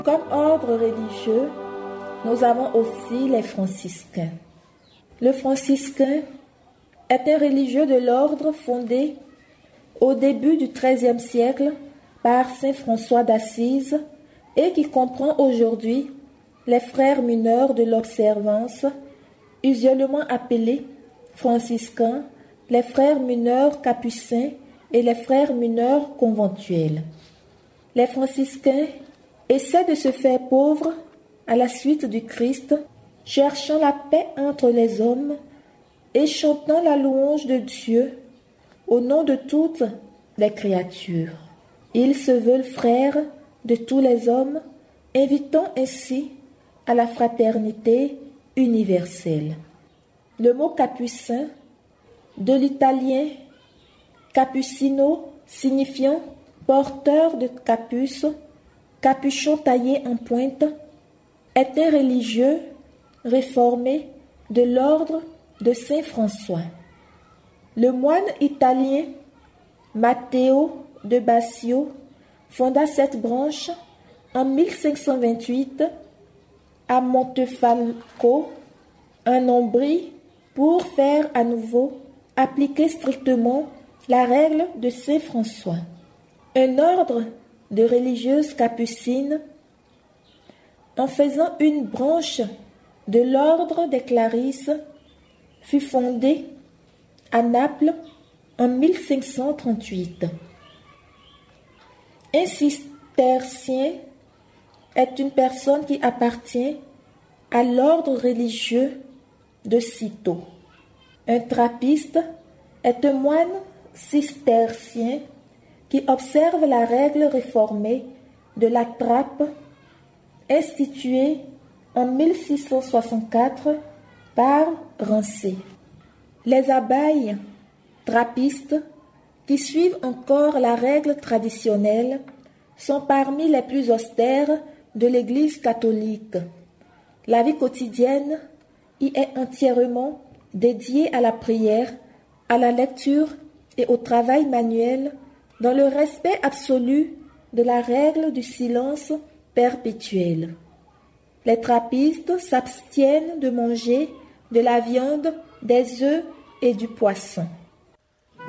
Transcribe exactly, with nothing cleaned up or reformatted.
Comme ordre religieux, nous avons aussi les franciscains. Le franciscain est un religieux de l'ordre fondé au début du treizième siècle par saint François d'Assise et qui comprend aujourd'hui les frères mineurs de l'observance, usuellement appelés franciscains, les frères mineurs capucins et les frères mineurs conventuels. Les franciscains essaient de se faire pauvres à la suite du Christ, cherchant la paix entre les hommes et chantant la louange de Dieu au nom de toutes les créatures. Ils se veulent frères de tous les hommes, invitant ainsi à la fraternité universelle. Le mot capucin, de l'italien capucino, signifiant porteur de capuce, capuchon taillé en pointe, est un religieux réformé de l'ordre de saint François. Le moine italien Matteo de Basio fonda cette branche en mille cinq cent vingt-huit à Montefalco, en Ombrie, pour faire à nouveau appliquer strictement la règle de saint François. Un ordre de religieuses capucines, en faisant une branche de l'ordre des Clarisses, fut fondé à Naples en mille cinq cent trente-huit. Un cistercien est une personne qui appartient à l'ordre religieux de Cîteaux. Un trappiste est un moine cistercien qui observe la règle réformée de la trappe instituée en mille six cent soixante-quatre par Rancé. Les abeilles trappistes qui suivent encore la règle traditionnelle sont parmi les plus austères de l'Église catholique. La vie quotidienne y est entièrement dédiée à la prière, à la lecture et au travail manuel dans le respect absolu de la règle du silence perpétuel. Les trappistes s'abstiennent de manger de la viande, des œufs et du poisson.